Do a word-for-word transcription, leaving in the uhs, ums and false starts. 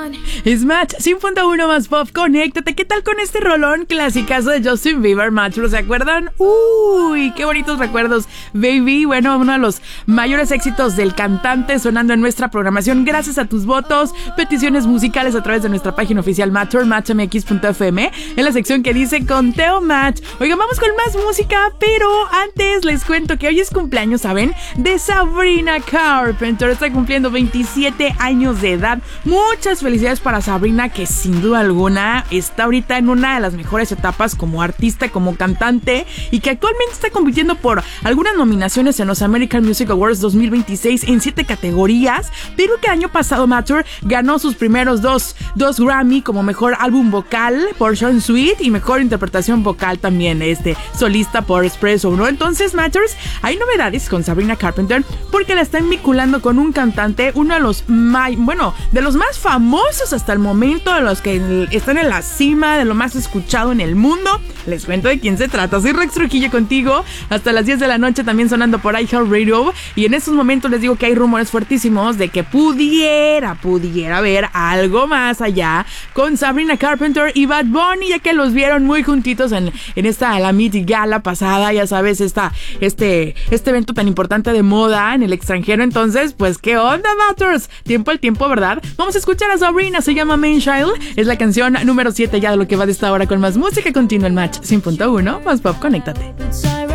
Es Match cien punto uno más pop, conéctate. ¿Qué tal con este rolón clasicazo de Justin Bieber, Match? ¿Lo se acuerdan? Uy, qué bonitos recuerdos, baby. Bueno, uno de los mayores éxitos del cantante sonando en nuestra programación gracias a tus votos, peticiones musicales a través de nuestra página oficial Match, match m x punto f m, en la sección que dice Conteo Match. Oigan, vamos con más música, pero antes les cuento que hoy es cumpleaños, ¿saben? De Sabrina Carpenter. Está cumpliendo veintisiete años de edad. Muchas felicidades para Sabrina, que sin duda alguna está ahorita en una de las mejores etapas como artista, como cantante, y que actualmente está compitiendo por algunas nominaciones en los American Music Awards dos mil veintiséis en siete categorías, pero que el año pasado Matter ganó sus primeros dos, dos Grammy como mejor álbum vocal por Short Sweet y mejor interpretación vocal también este solista por Espresso, ¿no? Entonces, Matters, hay novedades con Sabrina Carpenter porque la están vinculando con un cantante, uno de los más, bueno, de los más famosos hasta el momento, de los que están en la cima de lo más escuchado en el mundo. Les cuento de quién se trata. Soy Rex Trujillo contigo hasta las diez de la noche, también sonando por iHeartRadio, y en estos momentos les digo que hay rumores fuertísimos de que pudiera, pudiera haber algo más allá con Sabrina Carpenter y Bad Bunny, ya que los vieron muy juntitos en, en esta, la Met Gala pasada, ya sabes, esta, este, este evento tan importante de moda en el extranjero. Entonces, pues, ¿qué onda, Matters? Tiempo al tiempo, ¿verdad? Vamos a escuchar a Sabrina, se llama Main Child, es la canción número siete ya de lo que va de esta hora con más música. Continúa el Match cien punto uno, más pop, conéctate.